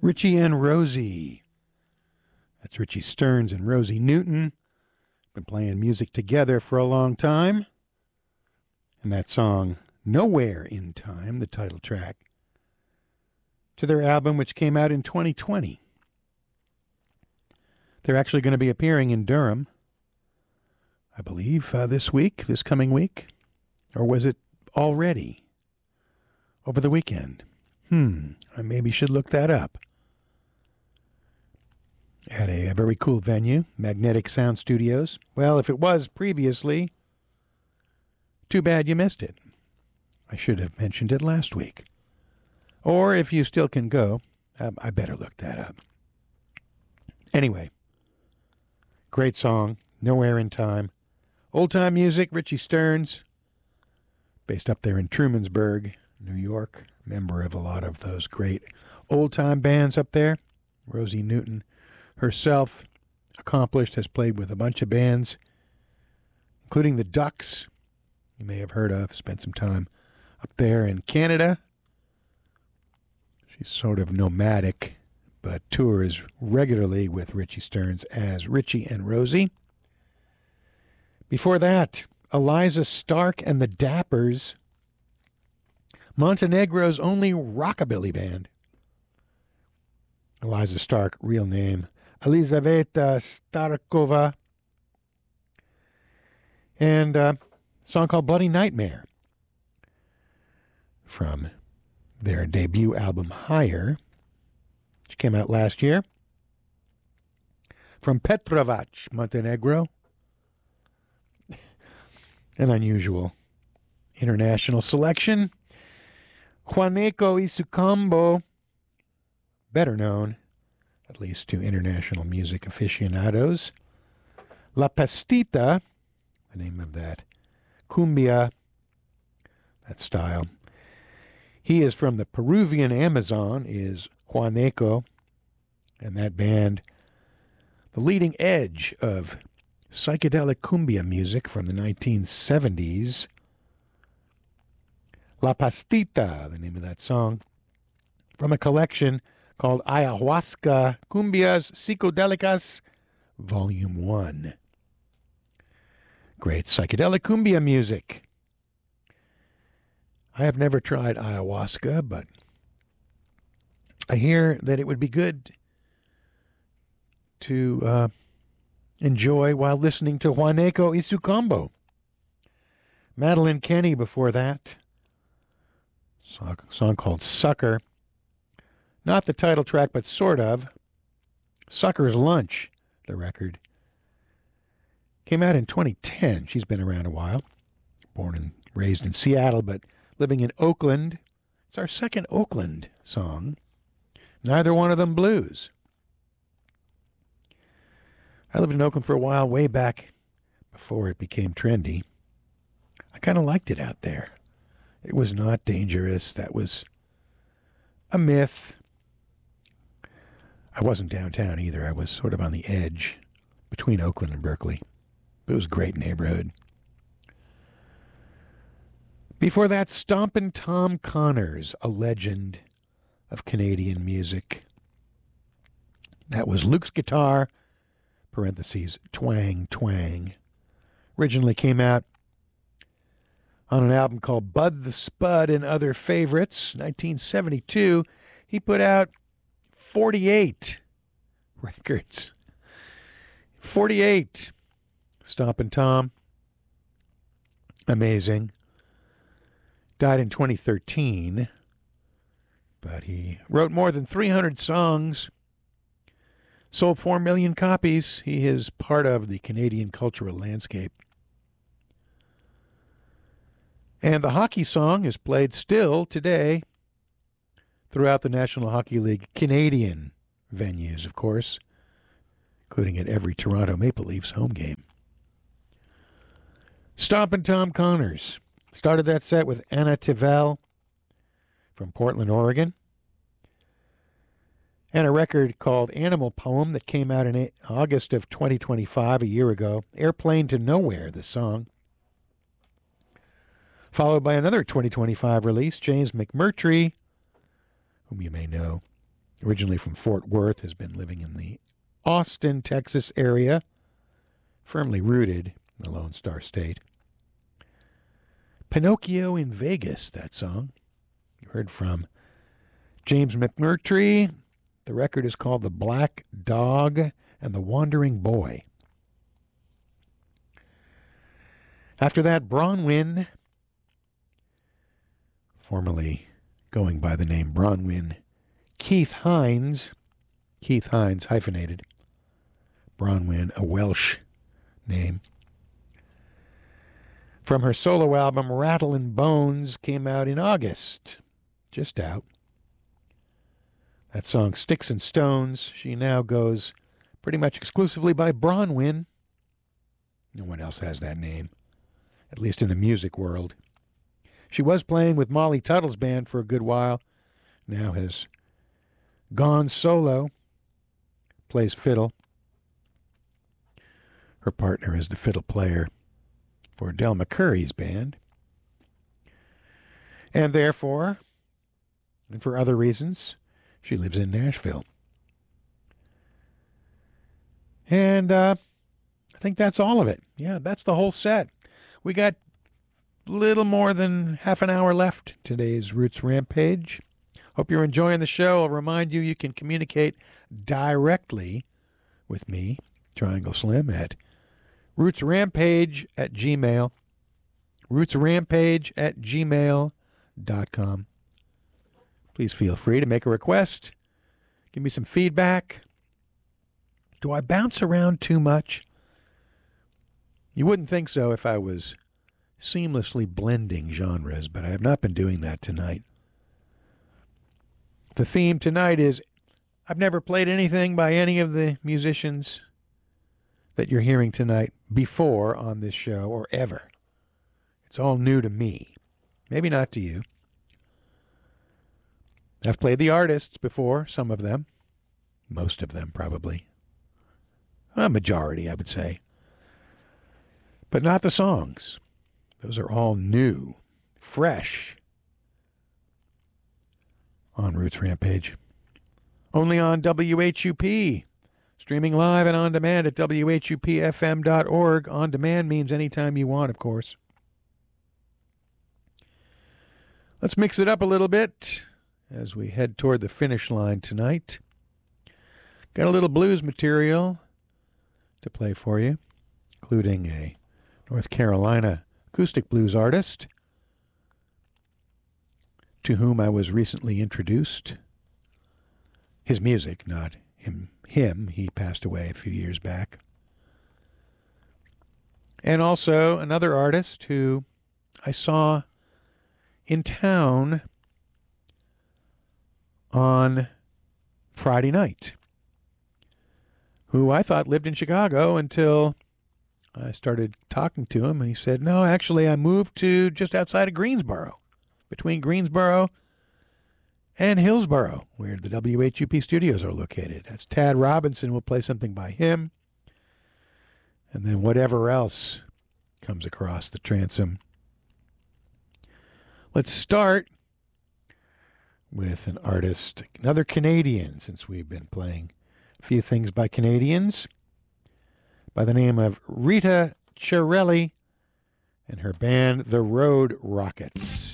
Richie and Rosie. That's Richie Stearns and Rosie Newton. Been playing music together for a long time. And that song, Nowhere in Time, the title track, to their album which came out in 2020. They're actually going to be appearing in Durham, I believe, this coming week. Or was it already over the weekend? I maybe should look that up. At a very cool venue, Magnetic Sound Studios. Well, if it was previously, too bad you missed it. I should have mentioned it last week. Or if you still can go, I better look that up. Anyway, great song, Nowhere in Time. Old-time music, Richie Stearns, based up there in Trumansburg, New York. Member of a lot of those great old-time bands up there. Rosie Newton herself, accomplished, has played with a bunch of bands, including the Ducks, you may have heard of, spent some time up there in Canada. She's sort of nomadic, but tours regularly with Richie Stearns as Richie and Rosie. Before that, Eliza Stark and the Dappers, Montenegro's only rockabilly band. Eliza Stark, real name, Elizaveta Starkova. And a song called Bloody Nightmare from their debut album, Higher, which came out last year. From Petrovac, Montenegro. An unusual international selection. Juaneco Isukambo, better known, at least to international music aficionados. La Pastita, the name of that cumbia, that style. He is from the Peruvian Amazon, is Juaneco, and that band, the leading edge of psychedelic cumbia music from the 1970s. La Pastita, the name of that song, from a collection called Ayahuasca Cumbias Psicodelicas, Volume 1. Great psychedelic cumbia music. I have never tried ayahuasca, but I hear that it would be good to enjoy while listening to Juaneco Isukambo. Madeline Kenny before that. Song called Sucker. Not the title track, but sort of. Sucker's Lunch, the record. Came out in 2010. She's been around a while. Born and raised in Seattle, but living in Oakland. It's our second Oakland song. Neither one of them blues. I lived in Oakland for a while, way back before it became trendy. I kind of liked it out there. It was not dangerous. That was a myth. I wasn't downtown either. I was sort of on the edge between Oakland and Berkeley. But it was a great neighborhood. Before that, Stompin' Tom Connors, a legend of Canadian music. That was Luke's Guitar, parentheses, twang, twang. Originally came out on an album called Bud the Spud and Other Favorites, 1972. He put out 48 records. 48. Stompin' Tom. Amazing. Died in 2013. But he wrote more than 300 songs. Sold 4 million copies. He is part of the Canadian cultural landscape. And the hockey song is played still today throughout the National Hockey League Canadian venues, of course, including at every Toronto Maple Leafs home game. Stompin' Tom Connors started that set with Anna Tivell from Portland, Oregon, and a record called Animal Poem that came out in August of 2025, a year ago. Airplane to Nowhere, the song. Followed by another 2025 release, James McMurtry, whom you may know originally from Fort Worth, has been living in the Austin, Texas area, firmly rooted in the Lone Star State. Pinocchio in Vegas, that song. You heard from James McMurtry. The record is called The Black Dog and the Wandering Boy. After that, Bronwyn, formerly going by the name Bronwyn Keith Hines hyphenated, Bronwyn, a Welsh name, from her solo album Rattlin' Bones, came out in August, just out. That song, Sticks and Stones. She now goes pretty much exclusively by Bronwyn. No one else has that name, at least in the music world. She was playing with Molly Tuttle's band for a good while, now has gone solo, plays fiddle. Her partner is the fiddle player for Del McCurry's band. And therefore, and for other reasons, she lives in Nashville. And I think that's all of it. Yeah, that's the whole set. We got little more than half an hour left today's Roots Rampage. Hope you're enjoying the show. I'll remind you, you can communicate directly with me, Triangle Slim, at rootsrampage@gmail.com. rootsrampage@gmail.com. Please feel free to make a request. Give me some feedback. Do I bounce around too much? You wouldn't think so if I was seamlessly blending genres, but I have not been doing that tonight. The theme tonight is, I've never played anything by any of the musicians that you're hearing tonight before on this show, or ever. It's all new to me. Maybe not to you. I've played the artists before, some of them. Most of them, probably. A majority, I would say. But not the songs. Those are all new, fresh on Roots Rampage. Only on WHUP. Streaming live and on demand at WHUPFM.org. On demand means anytime you want, of course. Let's mix it up a little bit as we head toward the finish line tonight. Got a little blues material to play for you, including a North Carolina acoustic blues artist to whom I was recently introduced. His music, not him. He passed away a few years back. And also another artist who I saw in town on Friday night, who I thought lived in Chicago until I started talking to him, and he said, no, actually, I moved to just outside of Greensboro, between Greensboro and Hillsboro, where the WHUP studios are located. That's Tad Robinson. We'll play something by him, and then whatever else comes across the transom. Let's start with an artist, another Canadian, since we've been playing a few things by Canadians, by the name of Rita Chiarelli and her band, The Road Rockets.